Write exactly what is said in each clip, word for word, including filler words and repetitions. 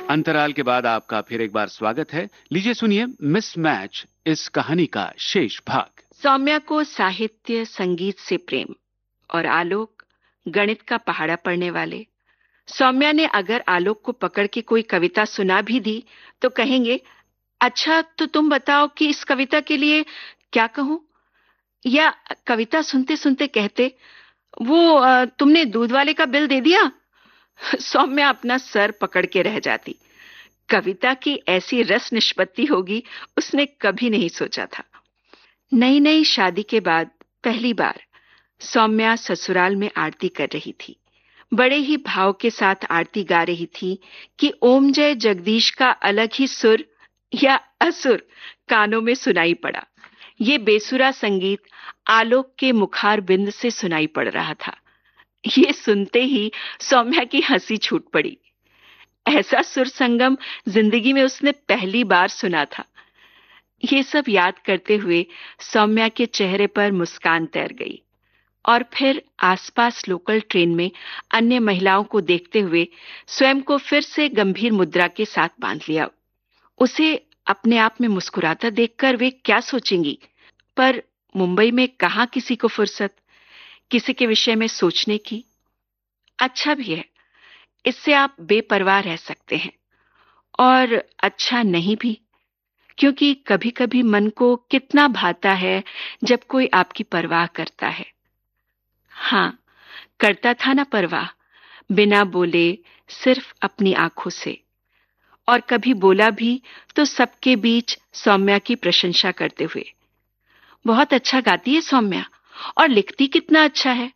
अंतराल के बाद आपका फिर एक बार स्वागत है। लीजिए सुनिए मिसमैच इस कहानी का शेष भाग। सौम्या को साहित्य संगीत से प्रेम और आलोक गणित का पहाड़ा पढ़ने वाले। सौम्या ने अगर आलोक को पकड़ के कोई कविता सुना भी दी तो कहेंगे, अच्छा तो तुम बताओ कि इस कविता के लिए क्या कहूं। या कविता सुनते सुनते कहते, वो अ, तुमने दूध वाले का बिल दे दिया। सौम्या अपना सर पकड़ के रह जाती। कविता की ऐसी रस निष्पत्ति होगी उसने कभी नहीं सोचा था। नई नई शादी के बाद पहली बार सौम्या ससुराल में आरती कर रही थी। बड़े ही भाव के साथ आरती गा रही थी कि ओम जय जगदीश का अलग ही सुर या असुर कानों में सुनाई पड़ा। ये बेसुरा संगीत आलोक के मुखार बिंद से सुनाई पड़ रहा था। ये सुनते ही सौम्या की हंसी छूट पड़ी। ऐसा सुर संगम जिंदगी में उसने पहली बार सुना था। ये सब याद करते हुए सौम्या के चेहरे पर मुस्कान तैर गई और फिर आसपास लोकल ट्रेन में अन्य महिलाओं को देखते हुए स्वयं को फिर से गंभीर मुद्रा के साथ बांध लिया। उसे अपने आप में मुस्कुराता देखकर वे क्या सोचेंगी, पर मुंबई में कहां किसी को फुर्सत किसी के विषय में सोचने की। अच्छा भी है, इससे आप बेपरवाह रह सकते हैं, और अच्छा नहीं भी, क्योंकि कभी-कभी मन को कितना भाता है जब कोई आपकी परवाह करता है। हाँ, करता था ना परवाह, बिना बोले, सिर्फ अपनी आंखों से। और कभी बोला भी तो सबके बीच सौम्या की प्रशंसा करते हुए। बहुत अच्छा गाती है सौम्या, और लिखती कितना अच्छा है।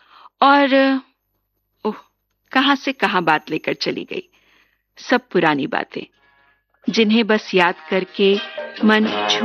और ओह, कहां से कहां बात लेकर चली गई। सब पुरानी बातें जिन्हें बस याद करके मन